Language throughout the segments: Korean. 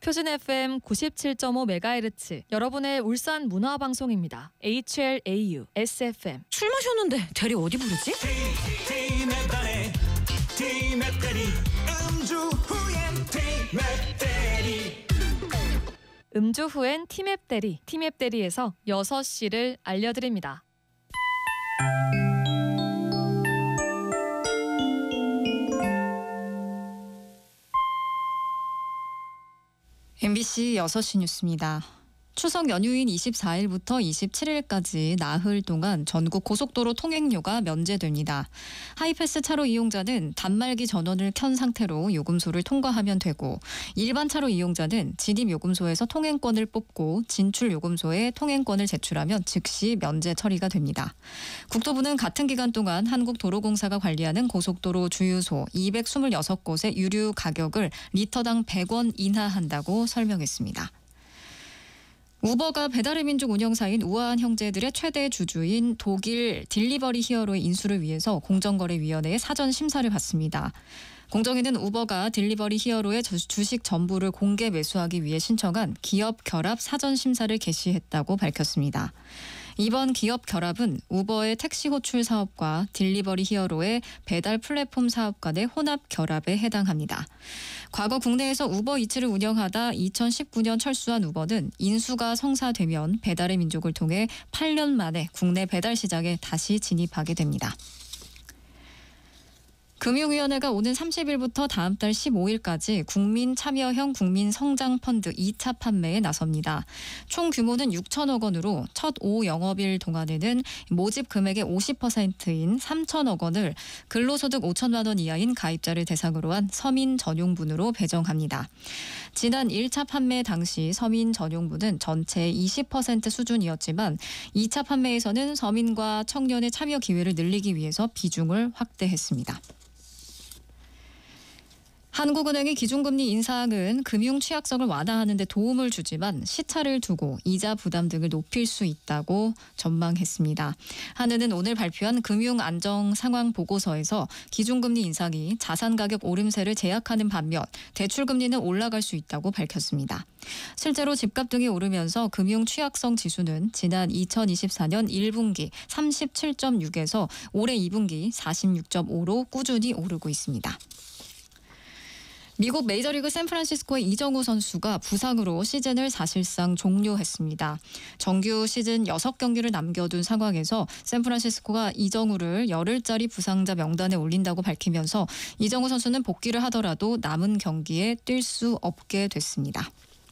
표준 FM 97.5MHz 여러분의 울산 문화방송입니다. HLAU SFM. 술 마셨는데 대리 어디 부르지? 티맵 대리 음주 후엔 티맵 대리. 음주 후엔 티맵 대리, 티맵 대리에서 6시를 알려드립니다. MBC 6시 뉴스입니다. 추석 연휴인 24일부터 27일까지 나흘 동안 전국 고속도로 통행료가 면제됩니다. 하이패스 차로 이용자는 단말기 전원을 켠 상태로 요금소를 통과하면 되고, 일반 차로 이용자는 진입 요금소에서 통행권을 뽑고 진출 요금소에 통행권을 제출하면 즉시 면제 처리가 됩니다. 국토부는 같은 기간 동안 한국도로공사가 관리하는 고속도로 주유소 226곳의 유류 가격을 리터당 100원 인하한다고 설명했습니다. 우버가 배달의 민족 운영사인 우아한 형제들의 최대 주주인 독일 딜리버리 히어로의 인수를 위해서 공정거래위원회의 사전 심사를 받습니다. 공정위는 우버가 딜리버리 히어로의 주식 전부를 공개 매수하기 위해 신청한 기업 결합 사전 심사를 개시했다고 밝혔습니다. 이번 기업 결합은 우버의 택시 호출 사업과 딜리버리 히어로의 배달 플랫폼 사업 간의 혼합 결합에 해당합니다. 과거 국내에서 우버 이츠를 운영하다 2019년 철수한 우버는 인수가 성사되면 배달의 민족을 통해 8년 만에 국내 배달 시장에 다시 진입하게 됩니다. 금융위원회가 오는 30일부터 다음 달 15일까지 국민참여형 국민성장펀드 2차 판매에 나섭니다. 총 규모는 6천억 원으로 첫 5영업일 동안에는 모집 금액의 50%인 3천억 원을 근로소득 5천만 원 이하인 가입자를 대상으로 한 서민 전용분으로 배정합니다. 지난 1차 판매 당시 서민 전용분은 전체의 20% 수준이었지만 2차 판매에서는 서민과 청년의 참여 기회를 늘리기 위해서 비중을 확대했습니다. 한국은행의 기준금리 인상은 금융 취약성을 완화하는 데 도움을 주지만 시차를 두고 이자 부담 등을 높일 수 있다고 전망했습니다. 한은은 오늘 발표한 금융 안정 상황 보고서에서 기준금리 인상이 자산 가격 오름세를 제약하는 반면 대출금리는 올라갈 수 있다고 밝혔습니다. 실제로 집값 등이 오르면서 금융 취약성 지수는 지난 2024년 1분기 37.6에서 올해 2분기 46.5로 꾸준히 오르고 있습니다. 미국 메이저리그 샌프란시스코의 이정우 선수가 부상으로 시즌을 사실상 종료했습니다. 정규 시즌 6경기를 남겨둔 상황에서 샌프란시스코가 이정우를 열흘짜리 부상자 명단에 올린다고 밝히면서 이정우 선수는 복귀를 하더라도 남은 경기에 뛸 수 없게 됐습니다.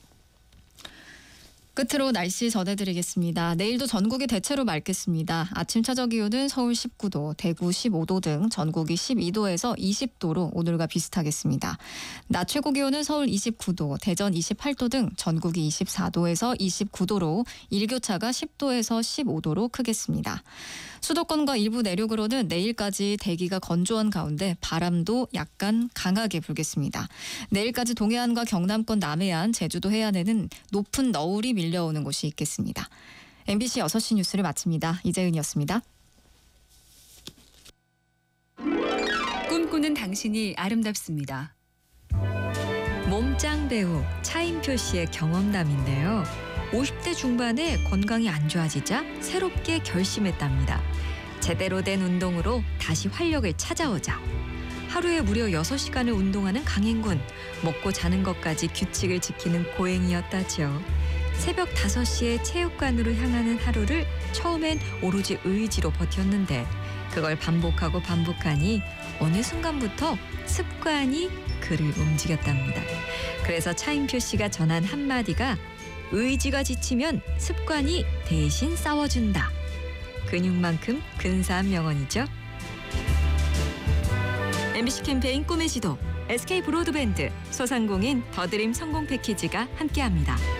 끝으로 날씨 전해드리겠습니다. 내일도 전국이 대체로 맑겠습니다. 아침 최저 기온은 서울 19도, 대구 15도 등 전국이 12도에서 20도로 오늘과 비슷하겠습니다. 낮 최고 기온은 서울 29도, 대전 28도 등 전국이 24도에서 29도로 일교차가 10도에서 15도로 크겠습니다. 수도권과 일부 내륙으로는 내일까지 대기가 건조한 가운데 바람도 약간 강하게 불겠습니다. 내일까지 동해안과 경남권 남해안, 제주도 해안에는 높은 너울이 밀려오는 곳이 있겠습니다. MBC 6시 뉴스를 마칩니다. 이재은이었습니다. 꿈꾸는 당신이 아름답습니다. 몸짱 배우 차인표 씨의 경험담인데요. 50대 중반에 건강이 안 좋아지자 새롭게 결심했답니다. 제대로 된 운동으로 다시 활력을 찾아오자. 하루에 무려 6시간을 운동하는 강행군. 먹고 자는 것까지 규칙을 지키는 고행이었다죠. 새벽 5시에 체육관으로 향하는 하루를 처음엔 오로지 의지로 버텼는데 그걸 반복하니 어느 순간부터 습관이 그를 움직였답니다. 그래서 차인표 씨가 전한 한마디가 의지가 지치면 습관이 대신 싸워준다. 근육만큼 근사한 명언이죠. MBC 캠페인 꿈의 지도, SK 브로드밴드, 소상공인 더드림 성공 패키지가 함께합니다.